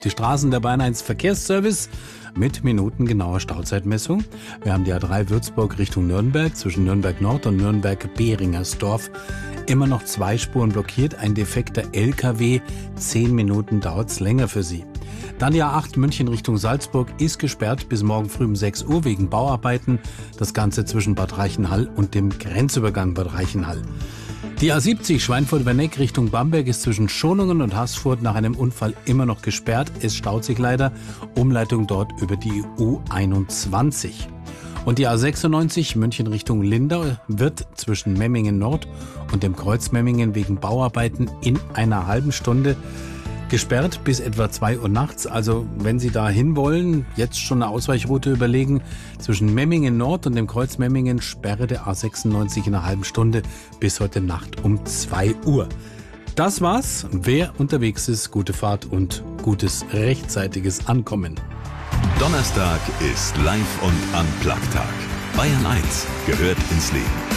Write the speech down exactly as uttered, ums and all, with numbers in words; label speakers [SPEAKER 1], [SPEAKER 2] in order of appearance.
[SPEAKER 1] Die Straßen der Bayern eins Verkehrsservice mit minutengenauer Stauzeitmessung. Wir haben die A drei Würzburg Richtung Nürnberg zwischen Nürnberg Nord und Nürnberg-Behringersdorf. Immer noch zwei Spuren blockiert, ein defekter L K W. Zehn Minuten dauert's länger für Sie. Dann die A acht München Richtung Salzburg ist gesperrt bis morgen früh um sechs Uhr wegen Bauarbeiten. Das Ganze zwischen Bad Reichenhall und dem Grenzübergang Bad Reichenhall. Die A siebzig Schweinfurt-Werneck Richtung Bamberg ist zwischen Schonungen und Haßfurt nach einem Unfall immer noch gesperrt. Es staut sich leider. Umleitung dort über die U einundzwanzig. Und die A sechsundneunzig München Richtung Lindau wird zwischen Memmingen Nord und dem Kreuz Memmingen wegen Bauarbeiten in einer halben Stunde gesperrt bis etwa zwei Uhr nachts. Also wenn Sie da hinwollen, jetzt schon eine Ausweichroute überlegen. Zwischen Memmingen Nord und dem Kreuz Memmingen Sperre der A sechsundneunzig in einer halben Stunde bis heute Nacht um zwei Uhr. Das war's. Wer unterwegs ist, gute Fahrt und gutes rechtzeitiges Ankommen.
[SPEAKER 2] Donnerstag ist Live- und Unplugged-Tag. Bayern eins gehört ins Leben.